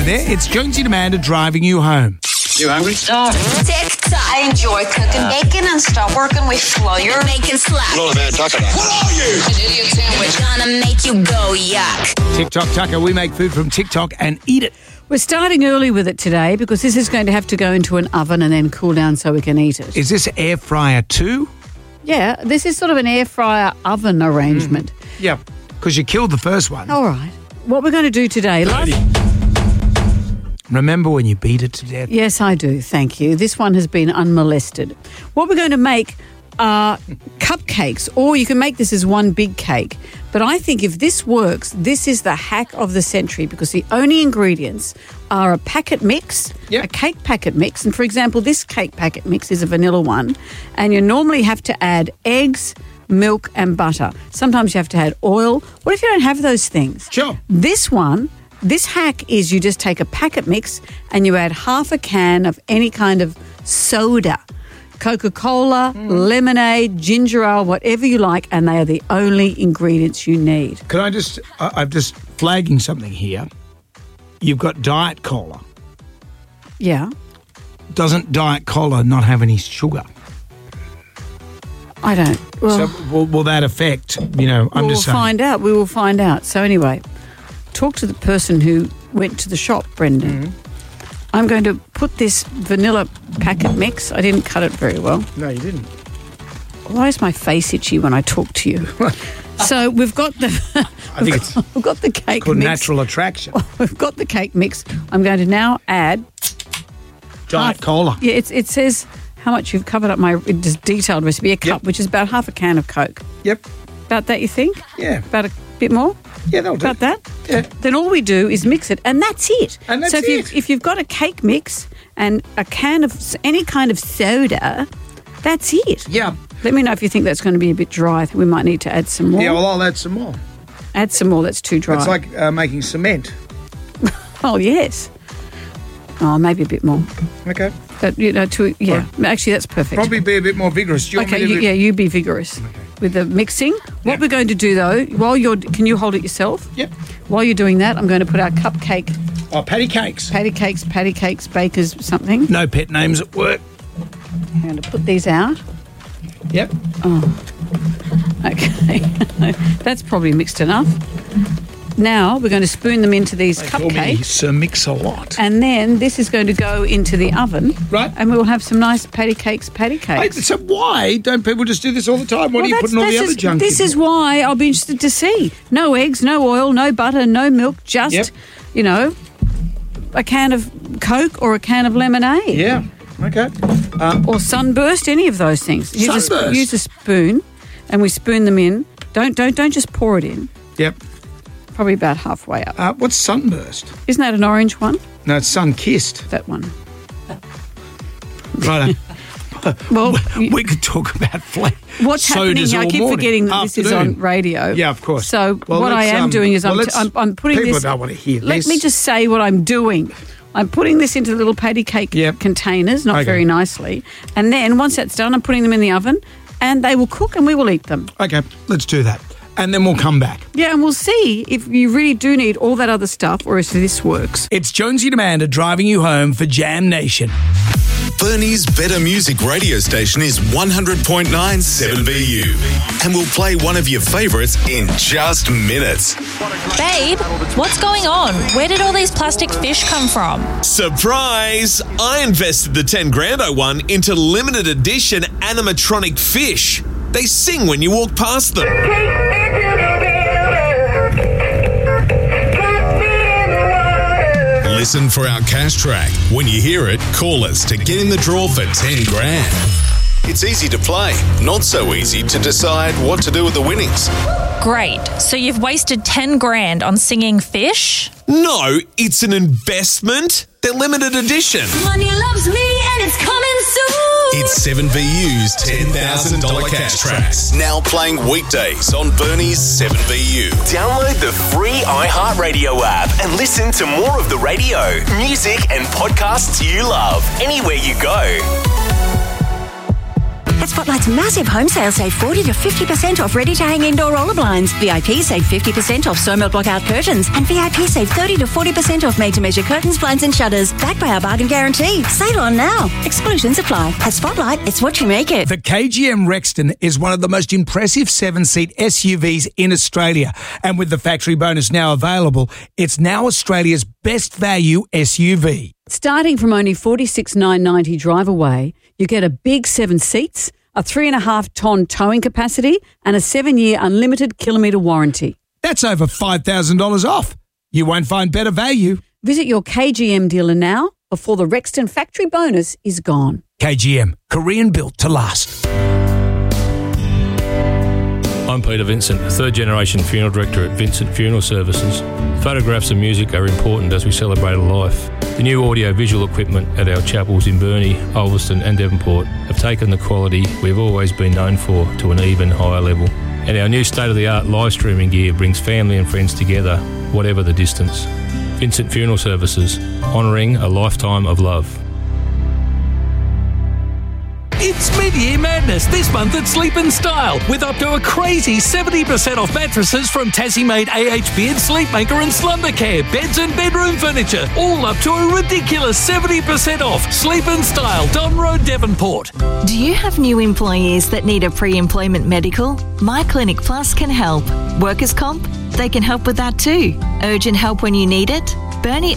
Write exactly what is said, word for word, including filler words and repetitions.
there. It's Jonesy and Amanda driving you home. You hungry? Starving. TikTok. I enjoy cooking bacon and stop working with flour. Making slap. What are you? An idiot sandwich. Gonna make you go yuck. TikTok Tucker, we make food from TikTok and eat it. We're starting early with it today because this is going to have to go into an oven and then cool down so we can eat it. Is this air fryer too? Yeah, this is sort of an air fryer oven arrangement. Mm. Yeah, because you killed the first one. All right. What we're going to do today, love. Remember when you beat it to death? Yes, I do. Thank you. This one has been unmolested. What we're going to make are cupcakes, or you can make this as one big cake. But I think if this works, this is the hack of the century because the only ingredients are a packet mix, yep. a cake packet mix. And for example, this cake packet mix is a vanilla one. And you normally have to add eggs, milk and butter. Sometimes you have to add oil. What if you don't have those things? Sure. This one, this hack is you just take a packet mix and you add half a can of any kind of soda. Coca-Cola, mm. lemonade, ginger ale, whatever you like, and they are the only ingredients you need. Can I just, I, I'm just flagging something here. You've got Diet Cola. Yeah. Doesn't Diet Cola not have any sugar? I don't. Well, so will, will that affect, you know, I'm we'll just saying. We'll find out. We will find out. So anyway, talk to the person who went to the shop, Brendan. Mm-hmm. I'm going to put this vanilla packet mix. I didn't cut it very well. No, you didn't. Why is my face itchy when I talk to you? So we've got the. I think it's we've got the cake called mix. natural attraction. We've got the cake mix. I'm going to now add Diet half, Cola. Yeah, it's, it says how much you've covered up my detailed recipe. A cup, yep. which is about half a can of Coke. Yep. About that, you think? Yeah. About a bit more? Yeah, that'll do. About that? Yeah. Then all we do is mix it, and that's it. And that's so if it. You've, if you've got a cake mix and a can of any kind of soda, that's it. Yeah. Let me know if you think that's going to be a bit dry. I think we might need to add some more. Yeah, well, I'll add some more. Add some more. That's too dry. It's like uh, making cement. Oh, yes. Oh, maybe a bit more. Okay. But, you know, to yeah. Right. Actually, that's perfect. Probably be a bit more vigorous. Do you okay, want me to you, be... yeah, you be vigorous. Okay. With the mixing. What yep. we're going to do, though, while you're... Can you hold it yourself? Yep. While you're doing that, I'm going to put our cupcake... Oh, patty cakes. Patty cakes, patty cakes, bakers, something. No pet names at work. I'm going to put these out. Yep. Oh. Okay. That's probably mixed enough. Now we're going to spoon them into these they cupcakes. Call me Sir Mix-a-Lot. And then this is going to go into the oven. Right. And we'll have some nice patty cakes, patty cakes. Hey, so why don't people just do this all the time? What well, are you putting all the other is, junk This in? is why I'll be interested to see. No eggs, no oil, no butter, no milk, just, yep. you know, a can of Coke or a can of lemonade. Yeah. Okay. Um, or Sunburst, any of those things. Use sunburst. A, use a spoon, and we spoon them in. Don't don't don't just pour it in. Yep. Probably about halfway up. Uh, what's Sunburst? Isn't that an orange one? No, it's Sun-Kissed. That one. Right. Well, we, we could talk about flavor. What's happening here? I keep morning, forgetting that afternoon. this is on radio. Yeah, of course. So well, what I am um, doing is well, I'm, t- I'm, I'm putting people this... People don't want to hear let this. Let me just say what I'm doing. I'm putting this into little patty cake yep. containers, not okay. very nicely. And then once that's done, I'm putting them in the oven and they will cook and we will eat them. Okay, let's do that. And then we'll come back. Yeah, and we'll see if you really do need all that other stuff or if this works. It's Jonesy and Amanda driving you home for Jam Nation. Bernie's Better Music radio station is one hundred point nine seven B U. And we'll play one of your favourites in just minutes. Babe, what's going on? Where did all these plastic fish come from? Surprise! I invested the ten grand I won into limited edition animatronic fish. They sing when you walk past them. Listen for our cash track. When you hear it, call us to get in the draw for ten grand. It's easy to play, not so easy to decide what to do with the winnings. Great. So you've wasted ten grand on singing fish? No, it's an investment. They're limited edition. Money loves me and it's coming soon. It's seven B U's ten thousand dollars cash tracks. Now playing weekdays on Bernie's seven B U. Download the free iHeartRadio app and listen to more of the radio, music and podcasts you love anywhere you go. At Spotlight's massive home sale, save forty to fifty percent off ready-to-hang indoor roller blinds. V I P save fifty percent off Somo blockout curtains. And V I P save thirty to forty percent off made-to-measure curtains, blinds and shutters. Backed by our bargain guarantee. Sale on now. Exclusions apply. At Spotlight, it's what you make it. The K G M Rexton is one of the most impressive seven-seat S U Vs in Australia. And with the factory bonus now available, it's now Australia's best value S U V. Starting from only forty-six thousand nine hundred ninety dollars drive away, you get a big seven seats, a three and a half tonne towing capacity, and a seven-year unlimited kilometre warranty. That's over five thousand dollars off. You won't find better value. Visit your K G M dealer now before the Rexton factory bonus is gone. K G M, Korean built to last. I'm Peter Vincent, third generation funeral director at Vincent Funeral Services. Photographs and music are important as we celebrate a life. The new audio-visual equipment at our chapels in Burnie, Ulverston and Devonport have taken the quality we've always been known for to an even higher level. And our new state-of-the-art live streaming gear brings family and friends together, whatever the distance. Vincent Funeral Services, honouring a lifetime of love. It's mid-year madness this month at Sleep in Style with up to a crazy seventy percent off mattresses from Tassie-made A H B and Sleepmaker and Slumbercare, beds and bedroom furniture, all up to a ridiculous seventy percent off. Sleep in Style, Don Road, Devonport. Do you have new employees that need a pre-employment medical? My Clinic Plus can help. Workers' comp? They can help with that too. Urgent help when you need it? Burnie